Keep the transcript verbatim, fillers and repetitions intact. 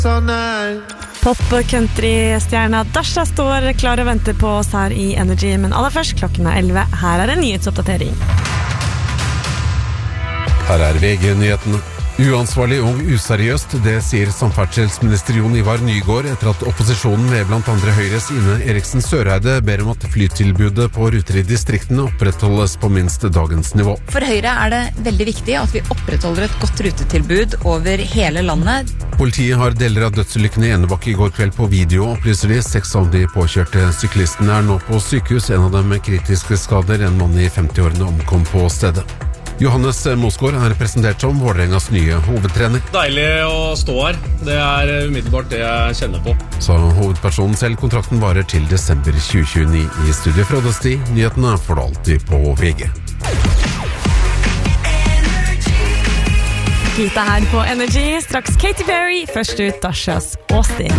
Pop-country-stjerna Dasha står klar og venter på oss her i Energy, men aller først, klokken er elleve. Her er en nyhetsoppdatering. Her er V G-nyhetene. Uansvarlig og useriøst, det sier samferdselsminister Jon Ivar Nygård etter at opposisjonen med blant andre Høyres Ine Eriksen Søreide ber om at flytilbudet på ruter i distriktene opprettholdes på minst dagens nivå. For Høyre er det veldig viktig at vi opprettholder et godt rutetilbud over hele landet. Politiet har deler av dødsulykken i Enebakk i går kveld på video, opplyser de. Seks av de påkjørte syklistene er nå på sykehus, en av dem med kritiske skader. En mann i femti-årene omkom på stedet. Johannes Mosgaard er presentert som Vålerengas nye hovedtrener. Deilig å stå her. Det er umiddelbart det jeg kjenner på. Så hovedpersonen selv, kontrakten varer til desember tjue tjueni. I studiet fra Døsti, nyhetene får du alltid på V G. Gita her på Energy, straks Katy Perry, først ut Dashas Austin.